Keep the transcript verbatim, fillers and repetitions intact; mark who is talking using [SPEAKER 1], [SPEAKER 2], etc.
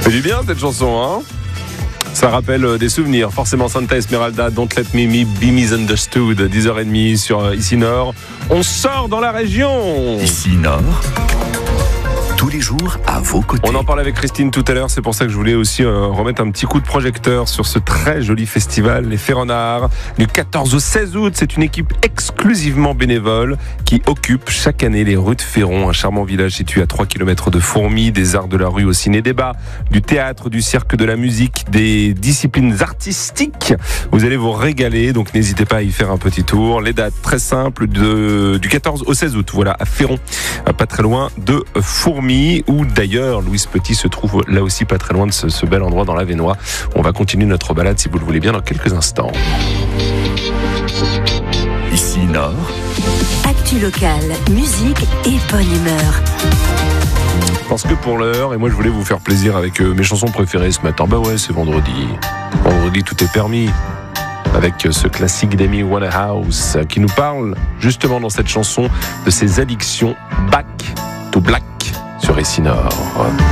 [SPEAKER 1] fait du bien cette chanson, hein. Ça rappelle des souvenirs. Forcément, Santa Esmeralda, Don't Let Me Be Misunderstood, dix heures trente sur Ici Nord. On sort dans la région.
[SPEAKER 2] Ici Nord, tous les jours à vos côtés.
[SPEAKER 1] On en parlait avec Christine tout à l'heure, c'est pour ça que je voulais aussi euh, remettre un petit coup de projecteur sur ce très joli festival, les Ferronards, du quatorze au seize août. C'est une équipe exclusivement bénévole qui occupe chaque année les rues de Féron, un charmant village situé à trois kilomètres de Fourmies, des arts de la rue au ciné-débat, du théâtre, du cirque, de la musique, des disciplines artistiques. Vous allez vous régaler, donc n'hésitez pas à y faire un petit tour. Les dates très simples, de, du quatorze au seize août, voilà, à Féron, pas très loin de Fourmies. Où d'ailleurs Louise Petit se trouve là aussi pas très loin de ce, ce bel endroit dans l'Avesnois. On va continuer notre balade si vous le voulez bien dans quelques instants.
[SPEAKER 2] Ici Nord,
[SPEAKER 3] actu locale, musique et bonne humeur.
[SPEAKER 1] Parce que pour l'heure, et moi je voulais vous faire plaisir avec euh, mes chansons préférées ce matin. Bah ouais, c'est vendredi. Vendredi, tout est permis. Avec ce classique d'Amy Winehouse qui nous parle justement dans cette chanson de ses addictions. Back to Black sur Ici Nord.